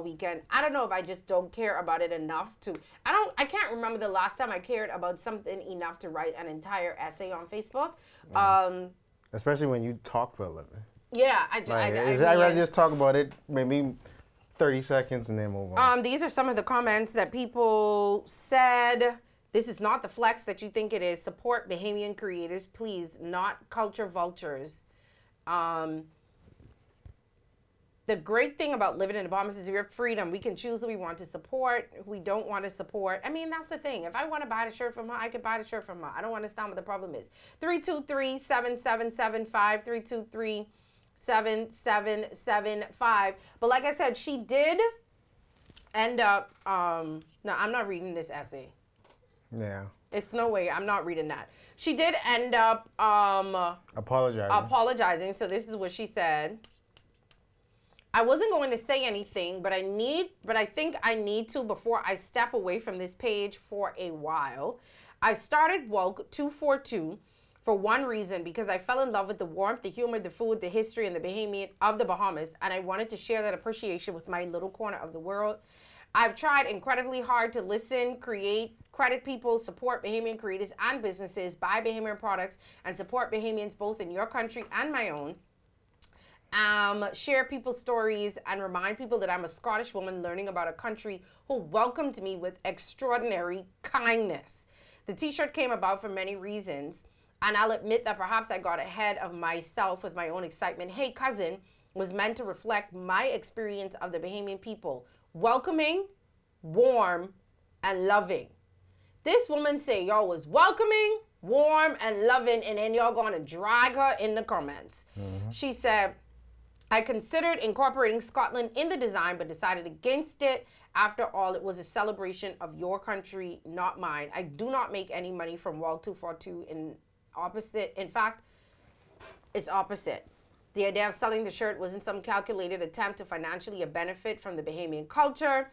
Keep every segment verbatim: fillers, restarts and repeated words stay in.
weekend. I don't know if I just don't care about it enough to, I don't, I can't remember the last time I cared about something enough to write an entire essay on Facebook. Yeah. Um, Especially when you talk for a living. yeah, I, Like, I, I, I'd mean, rather just talk about it, maybe thirty seconds and then move on. Um, these are some of the comments that people said. This is not the flex that you think it is. Support Bahamian creators, please, not culture vultures. Um, the great thing about living in the Bahamas is we have freedom. We can choose who we want to support, who we don't want to support. I mean, that's the thing. If I want to buy the shirt from her, I could buy the shirt from her. I don't understand what the problem is. three two three, seven seven seven five, three two three, seven seven seven five. But like I said, she did end up, um, no, I'm not reading this essay. Yeah. It's no way. I'm not reading that. She did end up um, apologizing. apologizing. So this is what she said. I wasn't going to say anything, but I need, but I think I need to before I step away from this page for a while. I started Woke two forty-two for one reason, because I fell in love with the warmth, the humor, the food, the history, and the Bahamian of the Bahamas, and I wanted to share that appreciation with my little corner of the world. I've tried incredibly hard to listen, create, credit people, support Bahamian creators and businesses, buy Bahamian products, and support Bahamians both in your country and my own. Um, share people's stories and remind people that I'm a Scottish woman learning about a country who welcomed me with extraordinary kindness. The t-shirt came about for many reasons, and I'll admit that perhaps I got ahead of myself with my own excitement. Hey Cousin was meant to reflect my experience of the Bahamian people. Welcoming, warm, and loving. This woman say y'all was welcoming, warm, and loving, and then y'all gonna drag her in the comments. Mm-hmm. She said, I considered incorporating Scotland in the design, but decided against it. After all, it was a celebration of your country, not mine. I do not make any money from Wall two forty-two. In opposite, in fact, it's opposite. The idea of selling the shirt wasn't some calculated attempt to financially benefit from the Bahamian culture.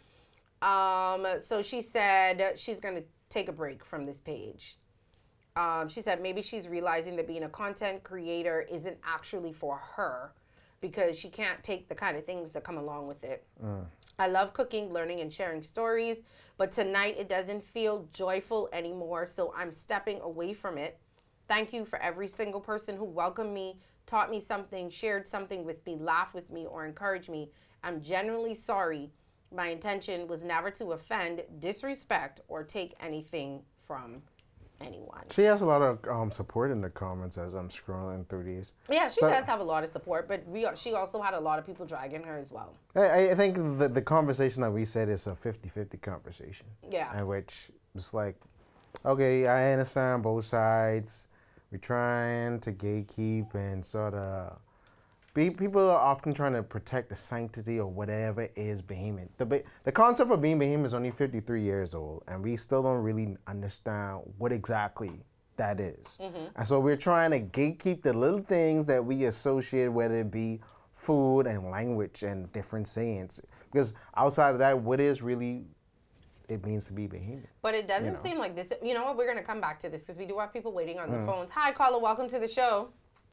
Um, so she said she's going to take a break from this page. Um, she said maybe she's realizing that being a content creator isn't actually for her, because she can't take the kind of things that come along with it. Mm. I love cooking, learning, and sharing stories, but tonight it doesn't feel joyful anymore, so I'm stepping away from it. Thank you for every single person who welcomed me, taught me something, shared something with me, laughed with me, or encouraged me. I'm genuinely sorry. My intention was never to offend, disrespect, or take anything from anyone. She has a lot of um, support in the comments as I'm scrolling through these. Yeah, she so, does have a lot of support, but we, she also had a lot of people dragging her as well. I, I think the, the conversation that we said is a fifty-fifty conversation. Yeah. In which it's like, okay, I understand both sides. We're trying to gatekeep and sort of be, people are often trying to protect the sanctity or whatever is Bahamian. The, the concept of being Bahamian is only fifty-three years old, and we still don't really understand what exactly that is. Mm-hmm. And so we're trying to gatekeep the little things that we associate, whether it be food and language and different sayings. Because outside of that, what is really it means to be Bahamian? But it doesn't you know. seem like this. You know what? We're going to come back to this because we do have people waiting on mm. the phones. Hi, caller. Welcome to the show.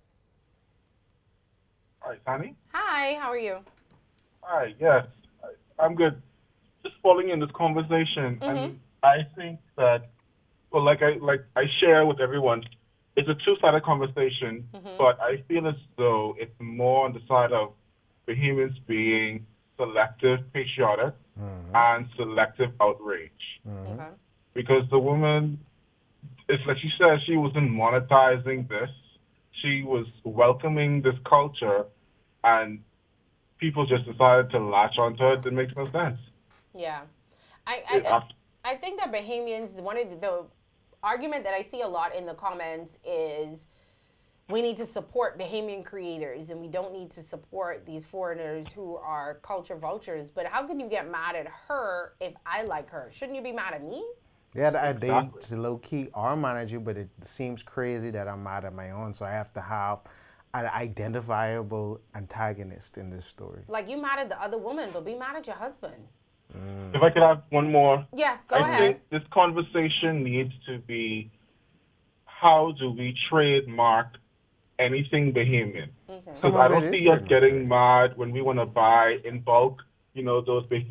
Hi, Sunny. Hi, how are you? Hi, yes. I, I'm good. Just following in this conversation, mm-hmm. and I think that, well, like I like I share with everyone, it's a two-sided conversation, mm-hmm. but I feel as though it's more on the side of Bahamians being selective patriotic mm-hmm. and selective outrage. Mm-hmm. Okay. Because the woman, it's like she said, she wasn't monetizing this. She was welcoming this culture, and people just decided to latch onto it. It makes no sense. Yeah. I I, I, I think that Bahamians, one of the, the argument that I see a lot in the comments is we need to support Bahamian creators and we don't need to support these foreigners who are culture vultures. But how can you get mad at her if I like her? Shouldn't you be mad at me? Yeah, I date low-key our manager, but it seems crazy that I'm mad at my own, so I have to have an identifiable antagonist in this story. Like, you mad at the other woman, but be mad at your husband. Mm. If I could have one more. Yeah, go I ahead. I think this conversation needs to be, how do we trademark anything Bahamian? Because okay. I don't see us getting mad when we want to buy in bulk, you know, those Bahamian